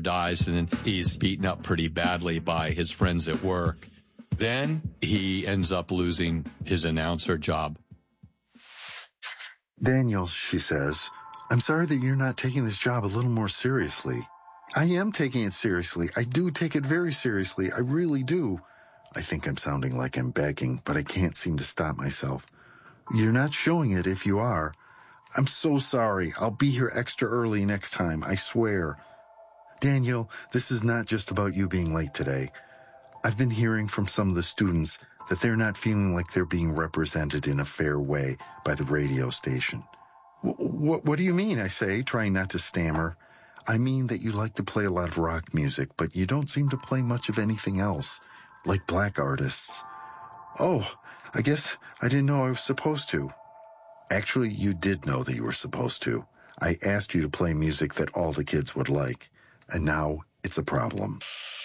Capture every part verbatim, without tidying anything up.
dies, and he's beaten up pretty badly by his friends at work. Then he ends up losing his announcer job. Daniel, she says, I'm sorry that you're not taking this job a little more seriously. I am taking it seriously. I do take it very seriously. I really do. I think I'm sounding like I'm begging, but I can't seem to stop myself. You're not showing it if you are. I'm so sorry. I'll be here extra early next time, I swear. Daniel, this is not just about you being late today. I've been hearing from some of the students that they're not feeling like they're being represented in a fair way by the radio station. What, what do you mean, I say, trying not to stammer. I mean that you like to play a lot of rock music, but you don't seem to play much of anything else, like black artists. Oh, I guess I didn't know I was supposed to. Actually, you did know that you were supposed to. I asked you to play music that all the kids would like, and now it's a problem.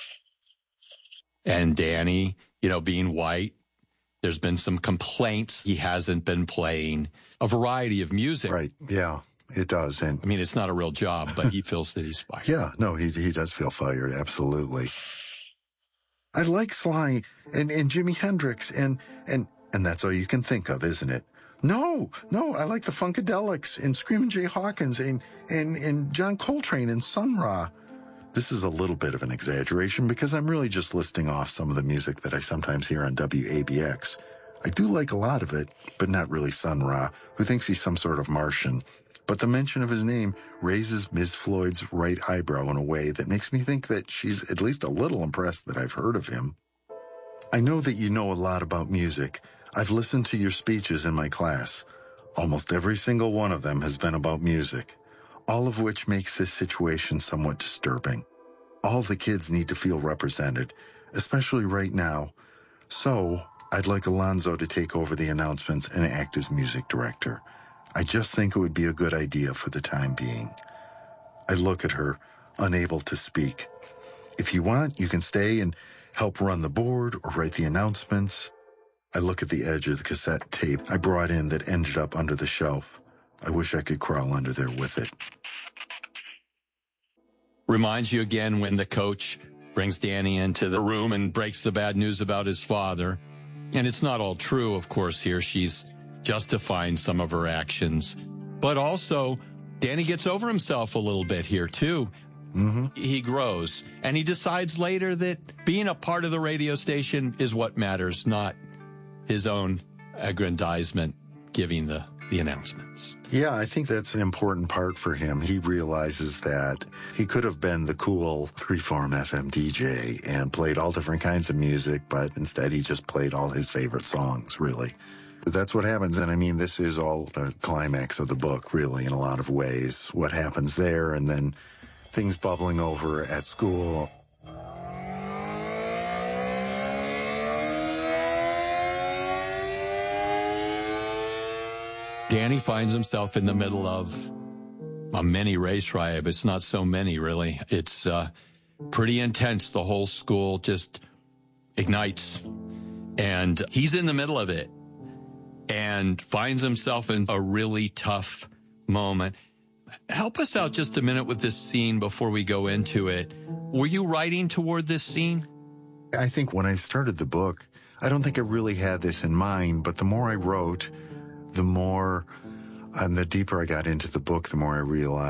And Danny, you know, being white, there's been some complaints he hasn't been playing a variety of music. Right, yeah, it does. And I mean, it's not a real job, but he feels that he's fired. Yeah, no, he he does feel fired, absolutely. I like Sly and, and Jimi Hendrix, and, and, and that's all you can think of, isn't it? No, no, I like the Funkadelics and Screamin' Jay Hawkins and, and, and John Coltrane and Sun Ra. This is a little bit of an exaggeration because I'm really just listing off some of the music that I sometimes hear on W A B X. I do like a lot of it, but not really Sun Ra, who thinks he's some sort of Martian. But the mention of his name raises Miz Floyd's right eyebrow in a way that makes me think that she's at least a little impressed that I've heard of him. I know that you know a lot about music. I've listened to your speeches in my class. Almost every single one of them has been about music, all of which makes this situation somewhat disturbing. All the kids need to feel represented, especially right now. So, I'd like Alonzo to take over the announcements and act as music director. I just think it would be a good idea for the time being. I look at her, unable to speak. If you want, you can stay and help run the board or write the announcements. I look at the edge of the cassette tape I brought in that ended up under the shelf. I wish I could crawl under there with it. Reminds you again when the coach brings Danny into the room and breaks the bad news about his father. And it's not all true, of course, here. She's justifying some of her actions. But also, Danny gets over himself a little bit here, too. Mm-hmm. He grows, and he decides later that being a part of the radio station is what matters, not his own aggrandizement giving the, the announcements. Yeah, I think that's an important part for him. He realizes that he could have been the cool freeform F M D J and played all different kinds of music, but instead he just played all his favorite songs, really. But that's what happens, and I mean, this is all the climax of the book, really, in a lot of ways. What happens there, and then things bubbling over at school. Danny finds himself in the middle of a mini race riot, but it's not so many, really. It's uh, pretty intense. The whole school just ignites, and he's in the middle of it and finds himself in a really tough moment. Help us out just a minute with this scene before we go into it. Were you writing toward this scene? I think when I started the book, I don't think I really had this in mind, but the more I wrote, the more and the deeper I got into the book, the more I realized